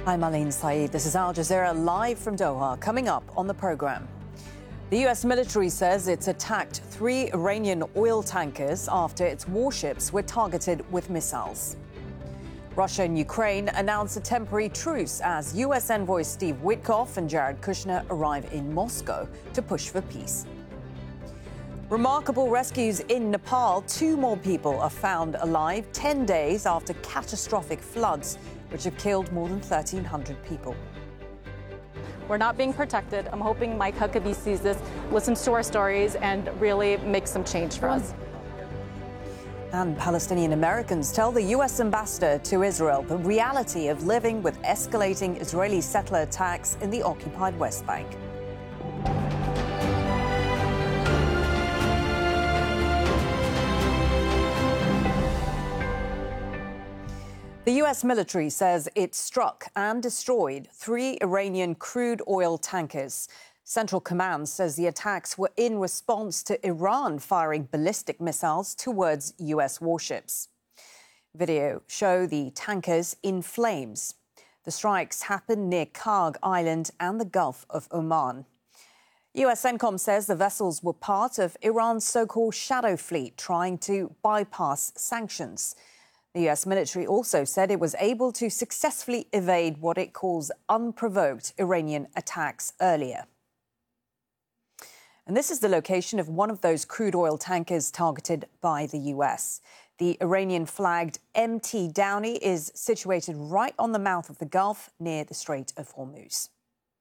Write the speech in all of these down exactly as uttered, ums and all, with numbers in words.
I'm Aline Saeed. This is Al Jazeera live from Doha. Coming up on the program, the U S military says it's attacked three Iranian oil tankers after its warships were targeted with missiles. Russia and Ukraine announce a temporary truce as U S envoys Steve Witkoff and Jared Kushner arrive in Moscow to push for peace. Remarkable rescues in Nepal. Two more people are found alive ten days after catastrophic floods, which have killed more than thirteen hundred people. We're not being protected. I'm hoping Mike Huckabee sees this, listens to our stories, and really makes some change for us. And Palestinian Americans tell the U S ambassador to Israel the reality of living with escalating Israeli settler attacks in the occupied West Bank. The U S military says it struck and destroyed three Iranian crude oil tankers. Central Command says the attacks were in response to Iran firing ballistic missiles towards U S warships. Video show the tankers in flames. The strikes happened near Karg Island and the Gulf of Oman. U S CENTCOM says the vessels were part of Iran's so-called shadow fleet trying to bypass sanctions. The U S military also said it was able to successfully evade what it calls unprovoked Iranian attacks earlier. And this is the location of one of those crude oil tankers targeted by the U S. The Iranian-flagged M T Downey is situated right on the mouth of the Gulf near the Strait of Hormuz.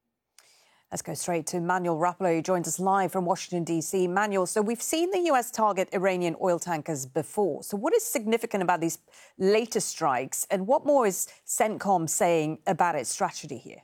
Let's go straight to Manuel Rapalo, who joins us live from Washington, D C. Manuel, so we've seen the U S target Iranian oil tankers before. So what is significant about these latest strikes, and what more is CENTCOM saying about its strategy here?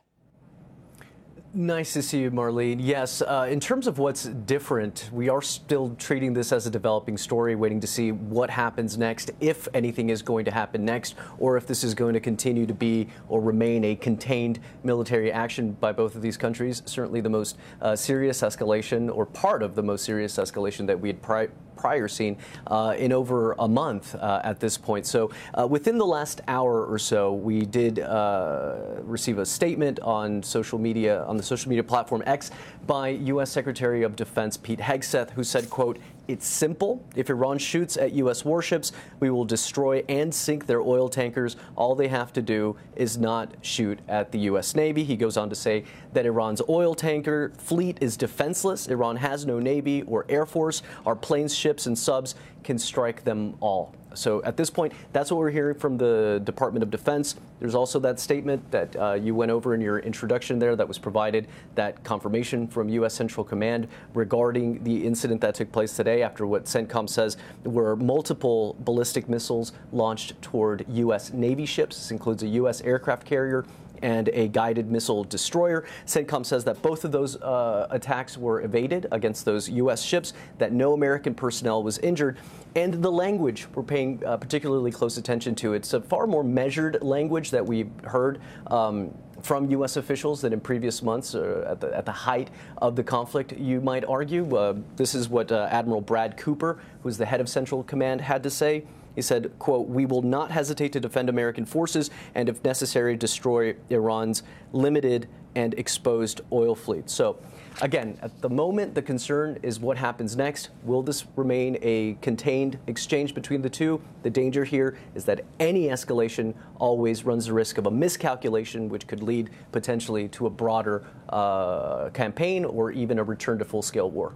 Nice to see you, Marlene. Yes, uh, in terms of what's different, we are still treating this as a developing story, waiting to see what happens next, if anything is going to happen next, or if this is going to continue to be or remain a contained military action by both of these countries. Certainly the most uh, serious escalation, or part of the most serious escalation that we had pri prior seen uh, in over a month uh, at this point. So uh, within the last hour or so, we did uh, receive a statement on social media, on the social media platform X, by U S Secretary of Defense Pete Hegseth, who said, quote, "It's simple. If Iran shoots at U S warships, we will destroy and sink their oil tankers. All they have to do is not shoot at the U S Navy." He goes on to say that Iran's oil tanker fleet is defenseless. Iran has no Navy or Air Force. Our planes, ships, and subs can strike them all. So at this point, that's what we're hearing from the Department of Defense. There's also that statement that uh, you went over in your introduction there that was provided, that confirmation from U S Central Command regarding the incident that took place today after what CENTCOM says were multiple ballistic missiles launched toward U S Navy ships. This includes a U S aircraft carrier and a guided missile destroyer. CENTCOM says that both of those uh, attacks were evaded against those U S ships, that no American personnel was injured. And the language we're paying uh, particularly close attention to. It's a far more measured language that we've heard um, from U S officials than in previous months uh, at, the, at the height of the conflict, you might argue. Uh, this is what uh, Admiral Brad Cooper, who's the head of Central Command, had to say. He said, quote, "We will not hesitate to defend American forces and, if necessary, destroy Iran's limited and exposed oil fleet." So, again, at the moment, the concern is what happens next. Will this remain a contained exchange between the two? The danger here is that any escalation always runs the risk of a miscalculation, which could lead potentially to a broader uh, campaign or even a return to full-scale war.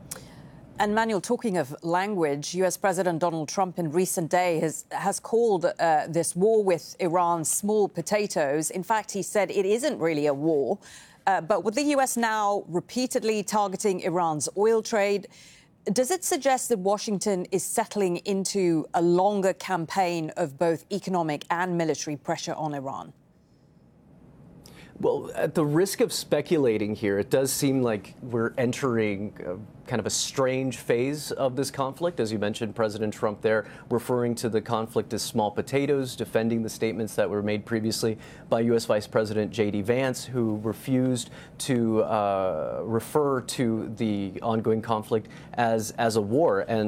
And Manuel, talking of language, U S President Donald Trump in recent days has, has called uh, this war with Iran small potatoes. In fact, he said it isn't really a war. Uh, but with the U S now repeatedly targeting Iran's oil trade, does it suggest that Washington is settling into a longer campaign of both economic and military pressure on Iran? Well, at the risk of speculating here, it does seem like we're entering a, kind of a strange phase of this conflict. As you mentioned, President Trump there referring to the conflict as small potatoes, defending the statements that were made previously by U S Vice President J D Vance, who refused to uh, refer to the ongoing conflict as, as a war. And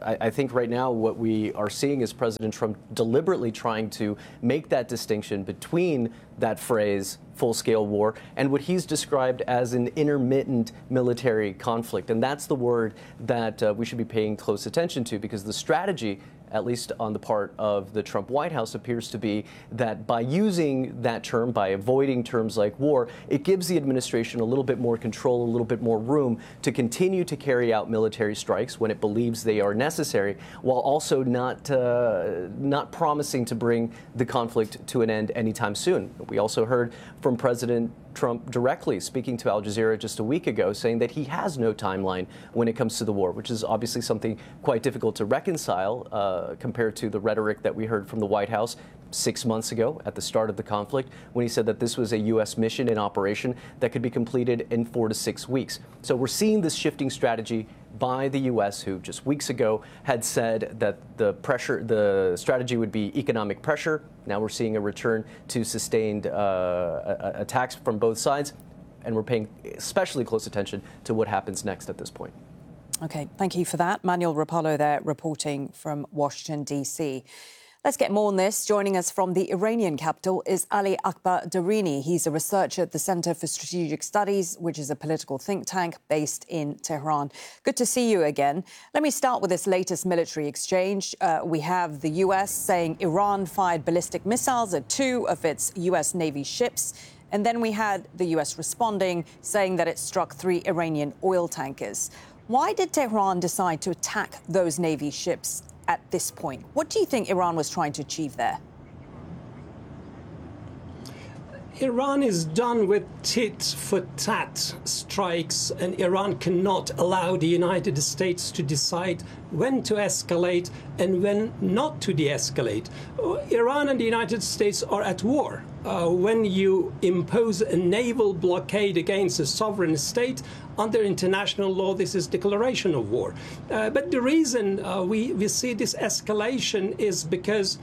I, I think right now what we are seeing is President Trump deliberately trying to make that distinction between that phrase, full-scale war, and what he's described as an intermittent military conflict. And that's the word that uh, we should be paying close attention to, because the strategy, at least on the part of the Trump White House, appears to be that by using that term, by avoiding terms like war, it gives the administration a little bit more control, a little bit more room to continue to carry out military strikes when it believes they are necessary, while also not uh, not promising to bring the conflict to an end anytime soon. We also heard from President Trump directly speaking to Al Jazeera just a week ago, saying that he has no timeline when it comes to the war, which is obviously something quite difficult to reconcile uh, compared to the rhetoric that we heard from the White House six months ago at the start of the conflict, when he said that this was a U S mission and operation that could be completed in four to six weeks. So we're seeing this shifting strategy by the U S, who just weeks ago had said that the pressure, the strategy would be economic pressure. Now we're seeing a return to sustained uh, attacks from both sides, and we're paying especially close attention to what happens next at this point. OK, thank you for that. Manuel Rapallo there reporting from Washington, D C. Let's get more on this. Joining us from the Iranian capital is Ali Akbar Darini. He's a researcher at the Center for Strategic Studies, which is a political think tank based in Tehran. Good to see you again. Let me start with this latest military exchange. Uh, we have the U S saying Iran fired ballistic missiles at two of its U S Navy ships. And then we had the U S responding, saying that it struck three Iranian oil tankers. Why did Tehran decide to attack those Navy ships at this point? What do you think Iran was trying to achieve there? Iran is done with tit-for-tat strikes, and Iran cannot allow the United States to decide when to escalate and when not to de-escalate. Iran and the United States are at war. Uh, when you impose a naval blockade against a sovereign state, under international law, this is declaration of war. Uh, but the reason uh, we, we see this escalation is because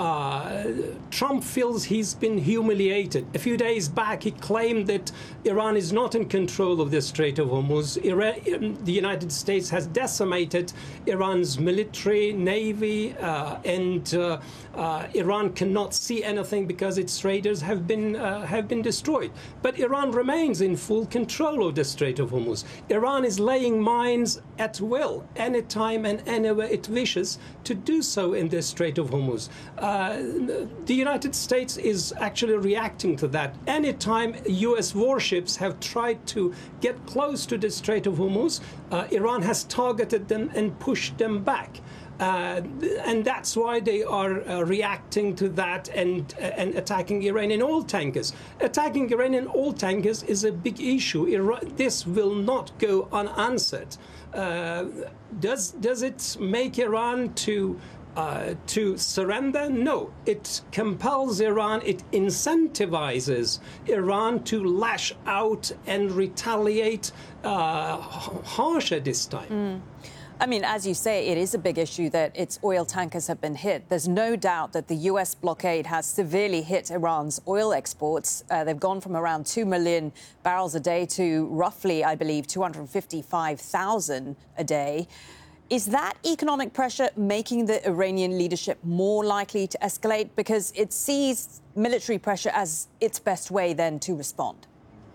uh, Trump feels he's been humiliated. A few days back, he claimed that Iran is not in control of the Strait of Hormuz. Iran, the United States has decimated Iran's military, navy, uh, and uh, uh, Iran cannot see anything because its radars have been, uh, have been destroyed. But Iran remains in full control of the Strait of Hormuz. Iran is laying mines at will, anytime and anywhere it wishes to do so in the Strait of Hormuz. Uh, the United States is actually reacting to that. Anytime U S warships have tried to get close to the Strait of Hormuz, uh, Iran has targeted them and pushed them back. Uh, and that's why they are uh, reacting to that and, uh, and attacking Iranian oil tankers. Attacking Iranian oil tankers is a big issue. Iran, this will not go unanswered. Uh, does, does it make Iran to Uh, to surrender? No. It compels Iran, it incentivizes Iran to lash out and retaliate uh, harsher this time. Mm. I mean, as you say, it is a big issue that its oil tankers have been hit. There's no doubt that the U S blockade has severely hit Iran's oil exports. Uh, they've gone from around two million barrels a day to roughly, I believe, two hundred fifty-five thousand a day. Is that economic pressure making the Iranian leadership more likely to escalate? Because it sees military pressure as its best way then to respond.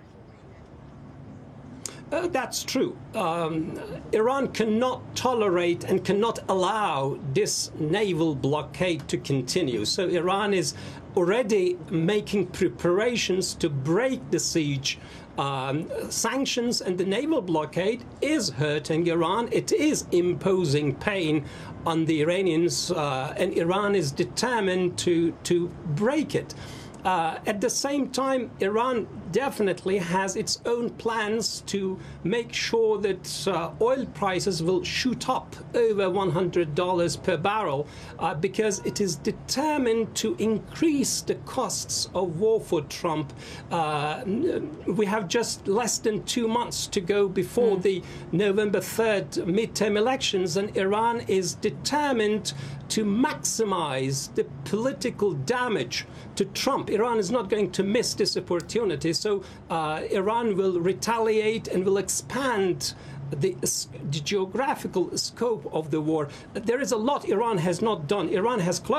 Uh, that's true. Um, Iran cannot tolerate and cannot allow this naval blockade to continue. So Iran is already making preparations to break the siege. Um, sanctions and the naval blockade is hurting Iran. It is imposing pain on the Iranians, uh, and Iran is determined to, to break it. Uh, at the same time, Iran definitely has its own plans to make sure that uh, oil prices will shoot up over one hundred dollars per barrel uh, because it is determined to increase the costs of war for Trump. Uh, we have just less than two months to go before mm. the November third midterm elections, and Iran is determined to maximize the political damage to Trump. Iran is not going to miss this opportunity. So uh, Iran will retaliate and will expand the, the geographical scope of the war. There is a lot Iran has not done. Iran has closed